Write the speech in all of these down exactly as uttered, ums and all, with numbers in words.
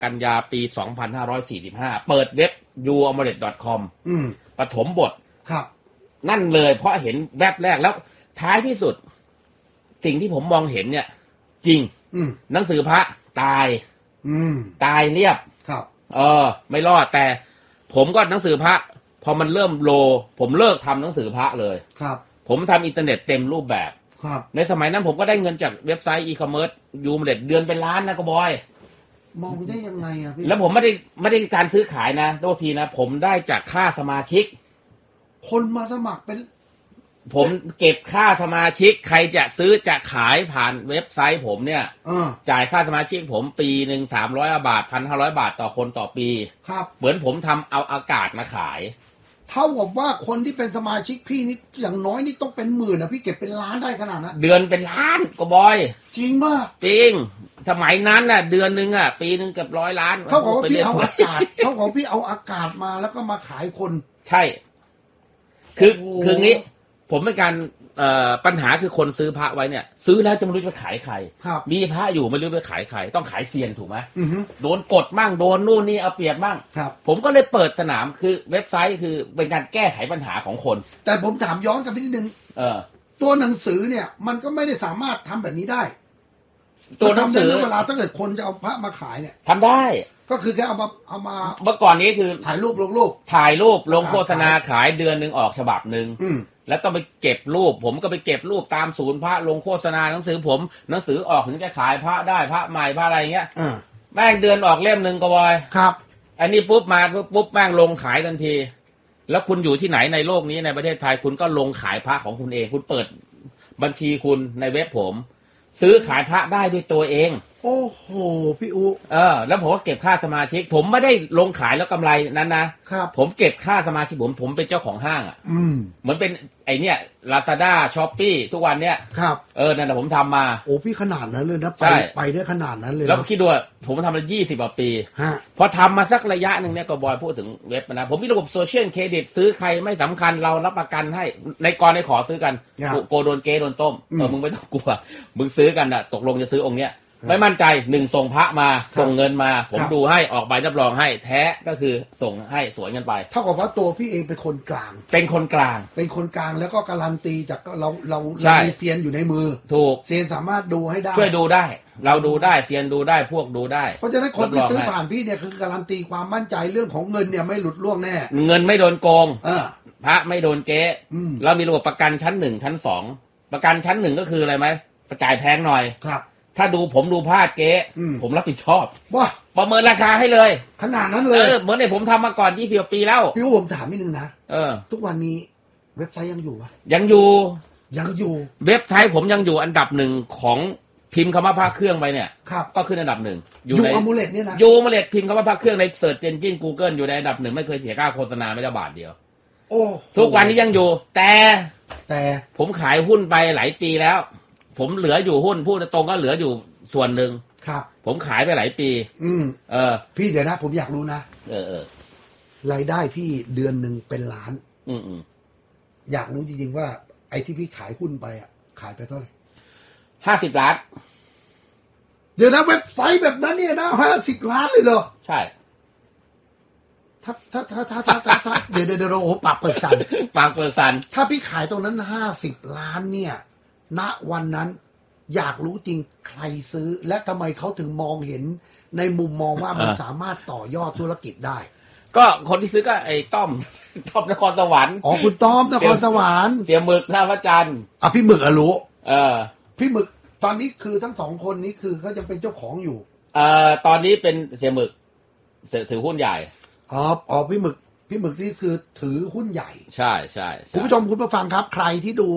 กันยาปีสองพันห้าร้อยสี่สิบห้าเปิดเว็บ ยู อ เอ็ม โอ เอ ด คอมอืมปฐมบทครับนั่นเลยเพราะเห็นแวบแรกแล้วท้ายที่สุดสิ่งที่ผมมองเห็นเนี่ยจริงหนังสือพระตายตายเรียบครับเออไม่รอดแต่ผมก็หนังสือพระพอมันเริ่มโลผมเลิกทำหนังสือพระเลยครับผมทำอินเทอร์เน็ตเต็มรูปแบบครับในสมัยนั้นผมก็ได้เงินจากเว็บไซต์อีคอมเมิร์ซยูมเด็ดเดือนเป็นล้านนะก็บอยมองได้ยังไงอ่ะพี่แล้วผมไม่ได้ไม่ได้การซื้อขายนะโทษทีนะผมได้จากค่าสมาชิกคนมาสมัครเป็นผมเก็บค่าสมาชิกใครจะซื้อจะขายผ่านเว็บไซต์ผมเนี่ยจ่ายค่าสมาชิกผมปีหนึ่งสามร้อยบาทพันห้าร้อยบาทต่อคนต่อปีครับเหมือนผมทำเอาอากาศมาขายเท่ากับว่าคนที่เป็นสมาชิกพี่นี่อย่างน้อยนี่ต้องเป็นหมื่นนะพี่เก็บเป็นล้านได้ขนาดนั้นเดือนเป็นล้านก็บอยจริงป่ะจริงสมัยนั้นน่ะเดือนนึงอ่ะปีนึงเกือบร้อยล้านเท่ากับว่าพี่เอาอากาศเท่ากับพี่เอาอากาศมาแล้วก็มาขายคนใช่คือคืองี้ผมเป็นการปัญหาคือคนซื้อพระไว้เนี่ยซื้อแล้วจะไม่รู้จะขายใครมีพระอยู่ไม่รู้จะขายใครต้องขายเซียนถูกไหมโดนกดมั่งโดนนู่นนี่เอาเปรียบมั่งผมก็เลยเปิดสนามคือเว็บไซต์คือเป็นการแก้ไขปัญหาของคนแต่ผมถามย้อนกลับไปนิดนึงตัวหนังสือเนี่ยมันก็ไม่ได้สามารถทำแบบนี้ได้ตัวหนังสือเวลาถ้าเกิดคนจะเอาพระมาขายเนี่ยทำได้ก็คือแค่เอามาเอามาเมื่อก่อนนี้คือถ่ายรูปลงรูปถ่ายรูปลงโฆษณาขายเดือนนึงออกฉบับนึงแล้วต้องไปเก็บรูปผมก็ไปเก็บรูปตามศูนย์พระลงโฆษณาหนังสือผมหนังสือออกถึงจะขายพระได้พระใหม่พระอะไรเงี้ยแม่งเดือนออกเล่มหนึ่งก็วอยครับอันนี้ปุ๊บมาปุ๊บแม่งลงขายทันทีแล้วคุณอยู่ที่ไหนในโลกนี้ในประเทศไทยคุณก็ลงขายพระของคุณเองคุณเปิดบัญชีคุณในเว็บผมซื้อขายพระได้ด้วยตัวเองโอ้โหพี่อุเออแล้วผมก็เก็บค่าสมาชิกผมไม่ได้ลงขายแล้วกำไรนั้นนะครับผมเก็บค่าสมาชิกผมผมเป็นเจ้าของห้างอ่ะอืมเหมือนเป็นไอเนี้ย Lazada Shopee ทุกวันเนี้ยครับเออนั่นแหละผมทำมาโอ้พี่ขนาดนั้นเลยนะไปไปได้ขนาดนั้นเลยแล้วคิดดูผมทำมายี่สิบกว่าปีพอทำมาสักระยะหนึ่งเนี่ยก็บอยพูดถึงเว็บนะผมมีระบบโซเชียลเครดิตซื้อใครไม่สำคัญเรารับประกันให้ในกรในขอซื้อกันโกโดนเกโดนต้มเออมึงไม่ต้องกลัวมึงซื้อกันอ่ะตกลงจะซื้อองค์เนี้ยไม่มั่นใจหนึ่งส่งพระมาส่งเงินมาผมดูให้ออกใบรับรองให้แท้ก็คือส่งให้สวยเงินไปเท่ากับว่าตัวพี่เองเป็นคนกลางเป็นคนกลางเป็นคนกลางแล้วก็การันตีจากเราเราเรามีเซียนอยู่ในมือถูกเซียนสามารถดูให้ได้ช่วยดูได้เราดูได้เซียนดูได้พวกดูได้เพราะฉะนั้นคนที่ซื้อผ่านพี่เนี่ยคือการันตีความมั่นใจเรื่องของเงินเนี่ยไม่หลุดล่วงแน่เงินไม่โดนโกงเออพระไม่โดนเก๊เรามีระบบประกันชั้นหนึ่งชั้นสองประกันชั้นหนึ่งก็คืออะไรไหมจ่ายแพงหน่อยครับถ้าดูผมดูพลาดเก๊ผมรับผิดชอบว่าประเมินราคาให้เลยขนาดนั้นเลยเออเหมือนในผมทำมาก่อนยี่สิบปีแล้วพี่ผมถามนิดนึงนะเออทุกวันนี้เว็บไซต์ยังอยู่ปะยังอยู่ยังอยู่เว็บไซต์ผมยังอยู่อันดับหนึ่งของพิมพ์คำว่าพระเครื่องไปเนี่ยครับก็ขึ้นอันดับหนึ่งอยู่ในอมูเลตเนี่ยนะอยู่อมูเลตพิมพ์คำว่าพระเครื่องในเสิร์ชเอนจิน Google อยู่ในอันดับหนึ่งไม่เคยเสียค่าโฆษณาไม่ได้บาทเดียวโอ้ทุกวันนี้ยังอยู่แต่แต่ผมขายหุ้นไปหลายปีแล้วผมเหลืออยู่หุ้นพูดตรงก็เหลืออยู่ส่วนหนึ่งครับผมขายไปหลายปีอืมเออพี่เดี๋ยวนะผมอยากรู้นะเออเออรายได้พี่เดือนหนึ่งเป็นล้านอืมอืมอยากรู้จริงๆว่าไอ้ที่พี่ขายหุ้นไปอ่ะขายไปเท่าไหร่ห้าสิบล้านเดี๋ยวนะเว็บไซต์แบบนั้นเนี่ยนะห้าสิบล้านเลยเหรอใช่ถ้าถ้าถ้าถ้าถ้าถ้าถ้าเดี๋ยวเดี๋ยวเดี๋ยวโอ้ปากเปิดสันปากเปิดสันถ้าพี่ขายตรงนั้นห้าสิบล้านเนี่ยณวันนั้นอยากรู้จริงใครซื้อและทำไมเขาถึงมองเห็นในมุมมองว่ามันสามารถต่อยอดธุรกิจได้ก็คนที่ซื้อก็ไอ้ต้อมต้อมนครสวรรค์อ๋อคุณต้อมนครสวรรค์เสียหมึกท่าพระจันทร์อ่ะพี่หมึกอะรู้เออพี่หมึกตอนนี้คือทั้งสองคนนี้คือเขาจะเป็นเจ้าของอยู่เอ่อตอนนี้เป็นเสียหมึกถือหุ้นใหญ่อ๋ออ๋อพี่หมึกพี่หมึกนี่คือถือหุ้นใหญ่ใช่ใช่คุณผู้ชมคุณผู้ฟังครับใครที่ดู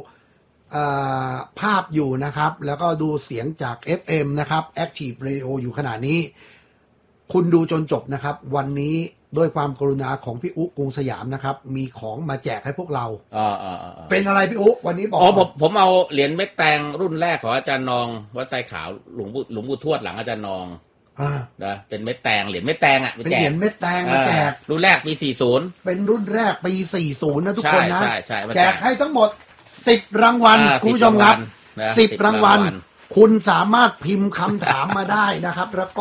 ภาพอยู่นะครับแล้วก็ดูเสียงจาก เอฟ เอ็ม นะครับ Active Radio อยู่ขณะนี้คุณดูจนจบนะครับวันนี้ด้วยความกรุณาของพี่อุ๊กรุงสยามนะครับมีของมาแจกให้พวกเราอ่าๆเป็นอะไรพี่อุ๊กวันนี้บอกอ๋อผมผมเอาเหรียญเม็ดแตงรุ่นแรกของอาจารย์นองวัดไซขาวหลวงปู่หลวงปู่ทวดหลังอาจารย์นองอ่านะเป็นเม็ดแตงเหรียญเม็ดแตงอ่ะเป็นเหรียญเม็ดแตงมาแจกรุ่นแรกปีสี่สิบเป็นรุ่นแรกปีสี่สิบนะทุกคนนะใช่ๆๆแจกให้ทั้งหมดสิบรางวัลคุณผู้ชมครับสิบรางวัลคุณสามารถพิมพ์คำถามมาได้นะครับแล้วก็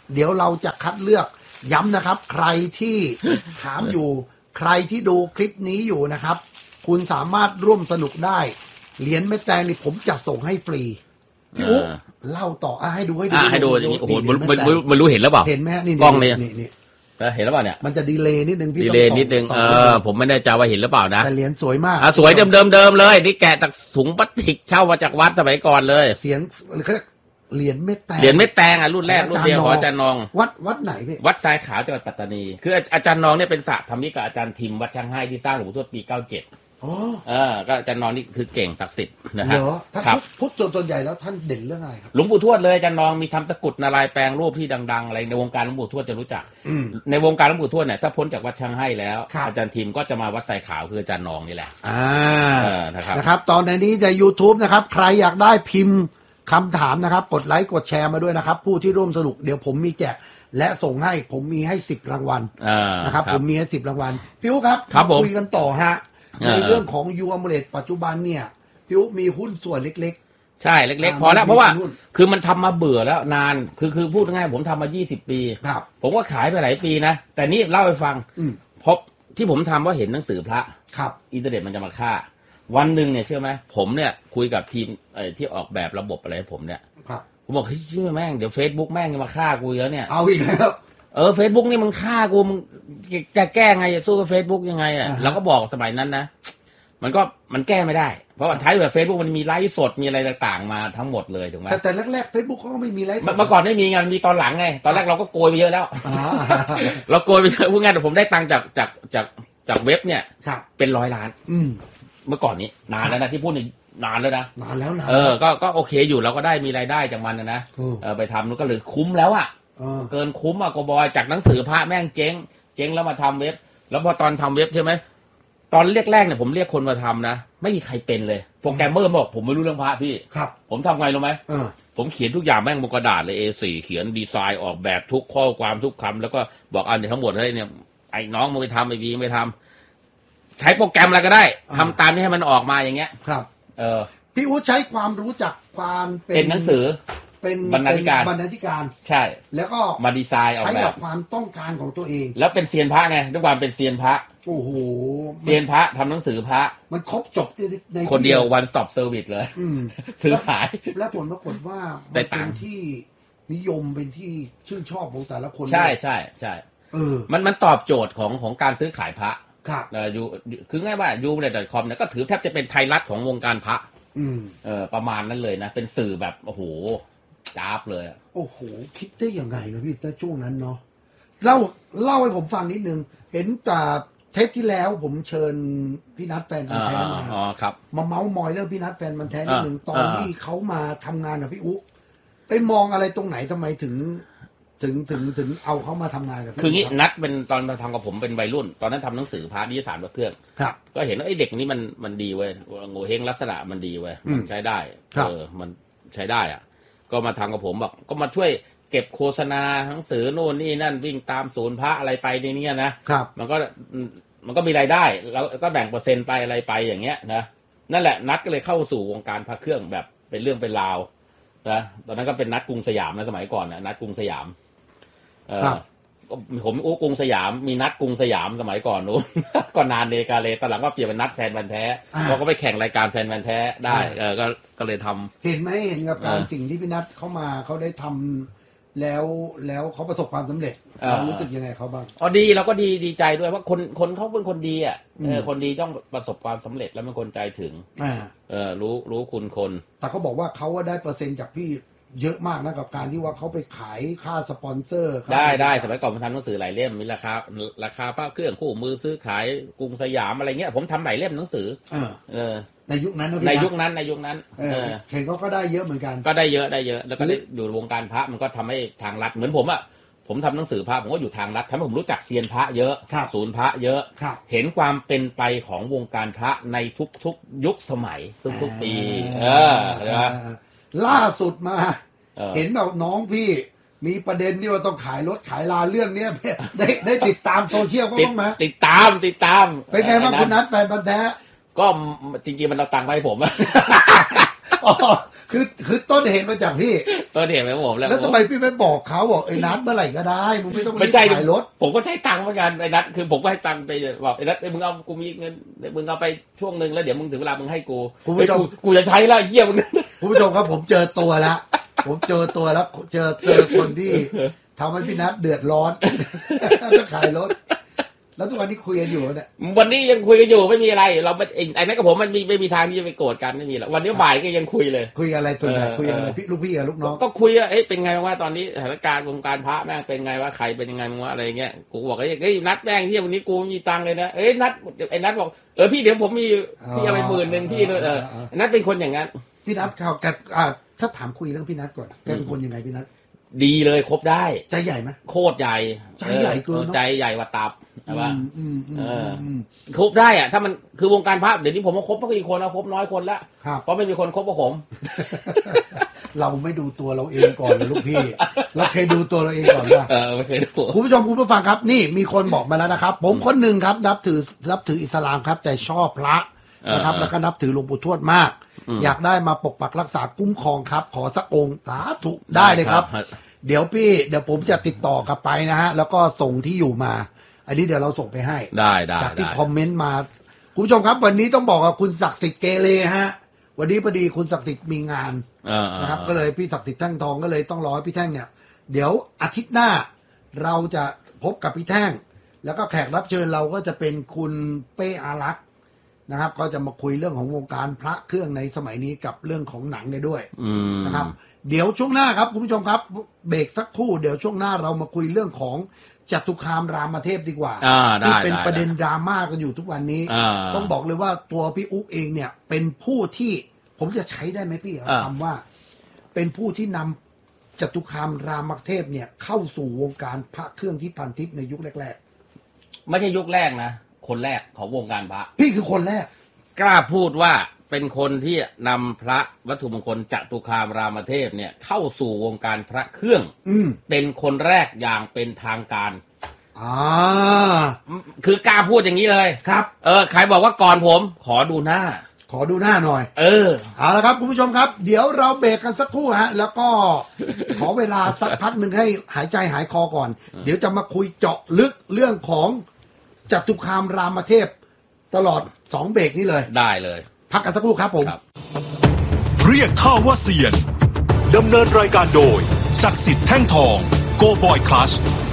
เดี๋ยวเราจะคัดเลือกย้ำนะครับใครที่ถามอยู่ใครที่ดูคลิปนี้อยู่นะครับคุณสามารถร่วมสนุกได้เหรียญแม่แตงนี่ผมจะส่งให้ฟรีพี่อุ๊เล่าต่ออ่ะให้ดูให้ดูให้ดูอย่างนี้โอ้โหมันรู้เห็นแล้วเปล่าเห็นไหมนี่กล้องเนี่ยนี่เห็นแล้วเปล่าเนี่ยมันจะดีเลย์นิดนึงพี่ดีเลย์นิดนึงเออผมไม่แน่ใจว่าเห็นหรือเปล่านะแต่เหรียญสวยมากอ่ะสวยเดิมเดิมเดิมเลยนี่แกะจากถุงพลาสติกเช่ามาจากวัดสมัยก่อนเลยเสียงเขาเหรียญเม็ดแตงเหรียญเม็ดแตงอ่ะรุ่นแรกรุ่นเดียวของอาจารย์นองวัดวัดไหนพี่วัดทรายขาวจังหวัดปัตตานีคืออาจารย์นองเนี่ยเป็นสะธรรมิกกับอาจารย์ทิมวัดช่างให้ที่สร้างหลวงปู่ทวดปีเก้าเจ็ดอ๋อเออก็อาจารย์นองนี่คือเก่งศักดิ์สิทธิ์นะครับเหรอท่านพุทธส่วนใหญ่แล้วท่านเด่นเรื่องอะไรครับหลวงปู่ทวดเลยอาจารย์นองมีทำตะกุดนารายแปลงรูปที่ดังๆอะไรในวงการหลวงปู่ทวดจะรู้จักในวงการหลวงปู่ทวดเนี่ยถ้าพ้นจากวัดช่างให้แล้วอาจารย์ทิมก็จะมาวัดทรายขาวคืออาจารย์นองนี่แหละอ่านะครับตอนนี้จะ YouTube นะครับใครอยากได้พิมพ์คำถามนะครับกดไลค์กดแชร์มาด้วยนะครับผู้ที่ร่วมสนุกเดี๋ยวผมมีแจกและส่งให้ผมมีให้สิบรางวัลนะครับผมมีให้สิบรางวัลพี่อุ๊ครับคุยกันต่อฮะในเรื่องของยูอัมเลตปัจจุบันเนี่ยพี่อุ๊มีหุ้นส่วนเล็กๆใช่เล็กๆพอแล้วเพราะว่าคือมันทำมาเบื่อแล้วนานคือคือพูดง่ายผมทำมายี่สิบปีผมก็ขายไปหลายปีนะแต่นี่เล่าให้ฟังเพราะที่ผมทำว่าเห็นหนังสือพระอินเทอร์เน็ตมันจะมาฆ่าวันหนึ่งเนี่ยเชื่อไหมผมเนี่ยคุยกับทีมไอ้ที่ออกแบบระบบอะไรให้ผมเนี่ยผมบอกเฮ้ยเชื่อแม่งเดี๋ยว Facebook แม่งจะมาฆ่ากูแล้วเนี่ยเอาอีกแล้วเออ Facebook นี่มึงฆ่ากูมึงจะแก้ไงจะสู้กับ Facebook ยังไงอ่ะเราก็บอกสมัยนั้นนะมันก็มันแก้ไม่ได้เพราะว่าท้ายแบบ Facebook มันมีไลฟ์สดมีอะไรต่างๆมาทั้งหมดเลยถูกไหมแต่แต่แรกๆ Facebook เขาก็ไม่มีไลฟ์สดเมื่อก่อนไม่มีไงมีตอนหลังไงตอนแรกเราก็โกยไปเยอะแล้วเราโกยไปเยอะพูดง่ายแต่ผมได้ตังค์จากจากจากจากเว็บเนี่ยเป็นร้อยล้านเมื่อก่อนนี้นานแล้วนะที่พูดนี่นานแล้วนะนานแล้วนะเออก็ก็โอเคอยู่เราก็ได้มีรายได้จากมันนะเออไปทำนู้นก็เลยคุ้มแล้วอ่ะเกินคุ้มอ่ะกบอยจากหนังสือพระแม่งเจ๊งเจ๊งแล้วมาทำเว็บแล้วพอตอนทำเว็บใช่ไหมตอนแรกๆเนี่ยผมเรียกคนมาทำนะไม่มีใครเป็นเลยโปรแกรมเมอร์บอกผมไม่รู้เรื่องพระพี่ครับผมทำไงรู้ไหมผมเขียนทุกอย่างแม่งบนกระดาษเลย เอ โฟร์ เขียนดีไซน์ออกแบบทุกข้อความทุกคำแล้วก็บอกอันนี้ทั้งหมดให้เนี่ยไอ้น้องมึงไปทำไอ้วีไม่ทำใช้โปรแกรมอะไรก็ได้ทำตามที่ให้มันออกมาอย่างเงี้ยครับเออพี่อู๋ใช้ความรู้จักความเป็นหนังสือเป็นบรรณาธิการบรรณาธิการใช่แล้วก็มาดีไซน์ออกแบบใช้กับความต้องการของตัวเองแล้วเป็นเซียนพระไงด้วยความเป็นเซียนพระโอ้โหเซียนพระทำหนังสือพระมันครบจบในคนเดียว one stop service เลยซื้อขายและผลปรากฏว่ามันเป็นที่นิยมเป็นที่ชื่นชอบของแต่ละคนใช่ใช่ใช่เออมันมันตอบโจทย์ของของการซื้อขายพระครับยูคือง่ายว่ายูเลดคอมเนี่ยก็ถือแทบจะเป็นไทยรัฐของวงการพระอืมเออประมาณนั้นเลยนะเป็นสื่อแบบโอ้โหจ้าบเลยโอ้โหคิดได้ยังไงนะพี่แต่ช่วงนั้นเนาะเล่าเล่าให้ผมฟังนิดนึงเห็นจากเทปที่แล้วผมเชิญพี่นัทแฟนมันแท้มาอ๋อครับมาเมาส์มอยเรื่องพี่นัทแฟนมันแท้นิดนึงตอนที่เขามาทำงานกับพี่อุ๊ไปมองอะไรตรงไหนทำไมถึงถึงถึงถึงเอาเขามาทำงานกับคืองี้นัดเป็นตอนมาทำกับผมเป็นวัยรุ่นตอนนั้นทำหนังสือพาร์ทนิยสารพระเครื่องครับก็เห็นว่าไอ้เด็กนี้มันมันดีเว้ยโง่เฮงลักษณะมันดีเว้ยมันใช้ได้เออมันใช้ได้อ่ะก็มาทำกับผมบอกก็มาช่วยเก็บโฆษณาหนังสือโน่นนี่นั่นวิ่งตามศูนย์พระอะไรไปในนี้นะครับมันก็มันก็มีรายได้แล้วก็แบ่งเปอร์เซ็นต์ไปอะไรไปอย่างเงี้ยนะนั่นแหละนัดก็เลยเข้าสู่วงการพระเครื่องแบบเป็นเรื่องเป็นราวนะตอนนั้นก็เป็นนัดกรุงสยามนะสมัยก่อนนะนัดกรุงสยามเออผมอู้กรุงสยามมีนัดกรุงสยามสมัยก่อนนู้น ก็นานเนกาเลตอนหลังก็เปลี่ยนเป็นนัดแฟนพันธุ์แท้เราก็ไปแข่งรายการแฟนพันธุ์แท้ได้เออก็ก็เลยทำเห็นไหมเห็นกับการสิ่งที่พี่นัทเขามาเขาได้ทำแล้วแล้วเขาประสบความสำเร็จเรารู้สึกยังไงเขาบ้างอ๋อดีเราก็ดีดีใจด้วยว่าคนคนเขาเป็นคนดีอ่ะเออคนดีต้องประสบความสำเร็จแล้วเป็นคนใจถึงเออรู้รู้คุณคนแต่เขาบอกว่าเขาได้เปอร์เซ็นต์จากพี่เยอะมากนะกับการที่ว่าเขาไปขายค่าสปอนเซอร์ได้ได้สมัยก่อนผมทำหนังสือหลายเล่มมีราคาราคาพระเครื่องคู่มือซื้อขายกรุงสยามอะไรเงี้ยผมทำหลายเล่มหนังสือเออในยุคนั้นในยุคนั้นในยุคนั้นเออเห็นเขาก็ได้เยอะเหมือนกันก็ได้เยอะได้เยอะแล้วก็ได้อยู่วงการพระมันก็ทำให้ทางรัฐเหมือนผมอ่ะผมทำหนังสือพระผมก็อยู่ทางรัฐทำให้ผมรู้จักเซียนพระเยอะศูนย์พระเยอะเห็นความเป็นไปของวงการพระในทุกๆยุคสมัยทุกๆปีเออใช่ไหมล่าสุดมาเห็นแบบน้องพี่มีประเด็นที่ว่าต้องขายรถขายลาเรื่องเนี้ยได้ได้ติดตามโซเชียลก็บ้างไหมติดตามติดตามเป็นไงบ้างคุณนัทแฟนพันธุ์แท้ก็จริงๆมันเราตังค์ไปผมอ๋อคือคือต้นเหตุมาจากพี่ต้นเหตุไปผมแล้วแล้วทำไมพี่ไม่บอกเขาบอกไอ้นัดเมื่อไหร่ก็ได้มึงไม่ต้องรีไม่บใช่ขายรถผมก็ใช้ตังค์เหมือนกันไอ้นัทคือผมก็ให้ตังค์ไปบอกไอ้นัทมึงเอากูมีเงินมึงเอาไปช่วงหนึ่งแล้วเดี๋ยวมึงถึงเวลามึงให้กูคุณผู้ชมกูจะใช้แล้วเยี่ยมงคุณผู้ชมครับผมเจอตัวแล้วผมเจอตัวแล้วเจอเจอคนที่ทำให้พี่นัทเดือดร้อน จะขายรถแล้วทุกวันนี้คุยกันอยู่เนี่ยวันนี้ยังคุยกันอยู่ไม่มีอะไร เราไม่ไอ้นั่นกับผมมันมีไม่มีทางที่จะไปโกรธกันไม่มีแล้ววันนี้บ่ายก็ยังคุยเลยคุยอะไรส่วนใหญ่เออคุยอะไรเออพี่ลูกพี่กับลูกน้องก็คุยว่าเอ๊ะเป็นไงว่าตอนนี้สถานการณ์วงการพระแม่งเป็นไงว่าใครเป็นยังไงมึงว่าอะไรเงี้ยกูบอกเอ้ยนัดแม่งที่วันนี้กูมีตังค์เลยนะเอ้ยนัดไอ้นัดบอกเออพี่เดี๋ยวผมมีพี่เอาไปหมื่นหนึ่งพี่ด้วยเออนัดเป็นคนอย่างนั้นพี่นัทเขาแกอ่าถ้าถามคุยเรื่องพี่นัทก่อนแกเป็นคนยังไงพี่นัทดีเลยครบได้ใจใหญ่ไหมโคตรใหญ่ใจใหญ่เกินเนอะใจใหญ่กว่าตับใช่ปะอืมอืมอืมเอออืมครบได้อะถ้ามันคือวงการพระเดี๋ยวนี้ผมว่าครบไม่กี่คนแล้วครบน้อยคนแล้วครับเพราะไม่มีคนคบกับผมเราไม่ดูตัวเราเองก่อนเลยลูกพี่ เราเคยดูตัวเราเองก่อนว่าเออไม่เคยดูคุณผู้ชมคุณผู้ฟังครับนี่มีคนบอกมาแล้วนะครับ ผมคนหนึ่งครับนับถือนับถืออิสลามครับ แต่ชอบพระนะครับเออแล้วก็นับถือหลวงปู่ทวดมากอืมอยากได้มาปกปักรักษาคุ้มครองครับ ขอสักองค์สาธุได้เลยครับ เดี๋ยวพี่เดี๋ยวผมจะติดต่อกลับไปนะฮะแล้วก็ส่งที่อยู่มา อันนี้เดี๋ยวเราส่งไปให้ได้ได้จากที่ได้คอมเมนต์มาคุณผู้ชมครับ วันนี้ต้องบอกกับคุณศักดิ์สิทธิ์เกเรฮะวันนี้พอดีคุณศักดิ์สิทธิ์มีงานเออเออนะครับก็เลยพี่ศักดิ์สิทธิ์แท่งทองก็เลยต้องรอให้พี่แท่งเนี่ย เดี๋ยวอาทิตย์หน้าเราจะพบกับพี่แท่ง แล้วก็แขกรับเชิญเราก็จะเป็นคุณเป้อารักษ์นะครับ ก็จะมาคุยเรื่องของวงการพระเครื่องในสมัยนี้กับเรื่องของหนังได้ด้วยอืมนะครับ เดี๋ยวช่วงหน้าครับคุณผู้ชมครับเบรกสักครู่เดี๋ยวช่วงหน้าเรามาคุยเรื่องของจตุคามรามเทพดีกว่าอ่าได้ที่เป็นได้ประเด็นได้ดราม่ากันอยู่ทุกวันนี้อ่าต้องบอกเลยว่าตัวพี่อุ๊บเองเนี่ย เป็นผู้ที่ผมจะใช้ได้ไหมพี่อ่าคำว่า เป็นผู้ที่นำจตุคามรามเทพเนี่ย เข้าสู่วงการพระเครื่องที่พันทิพย์ในยุคแรกไม่ใช่ยุคแรกนะคนแรกของวงการพระๆพี่คือคนแรกกล้าพูดว่าเป็นคนที่นำพระวัตถุมงคลจตุคามรามเทพเนี่ยเข้าสู่วงการพระเครื่องอืมเป็นคนแรกอย่างเป็นทางการอ่าคือกล้าพูดอย่างนี้เลยครับเออใครบอกว่าก่อนผมขอดูหน้าขอดูหน้าหน่อยเออเอาละครับคุณผู้ชมครับ เดี๋ยวเราเบรกกันสักครู่ฮะ แล้วก็ ขอเวลาสักพักหนึ่งให้หายใจหายคอก่อน เดี๋ยวจะมาคุยเจาะลึกเรื่องของจตุคามรามเทพ ตลอดสองเบรกนี้เลยได้เลยพักกันสักครู่ครับผมครับเรียกข้าว่าเซียนดำเนินรายการโดยศักดิ์สิทธิ์แท่งทองโกบอยคลัช